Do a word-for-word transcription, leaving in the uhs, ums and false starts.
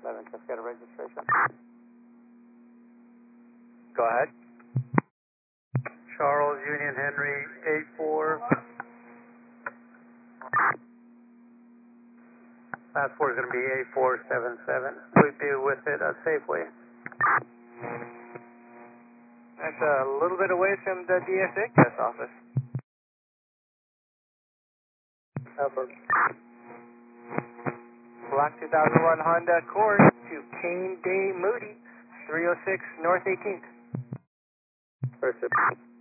eleven Cascada registration. Go ahead. Charles Union Henry eight four. Last four is going to be eight four seven seven. We'd be with it uh, Safeway. That's a little bit away from the D S A test office. Upper. Black two thousand one Honda Accord to Kane Day Moody, three oh six North eighteenth. First.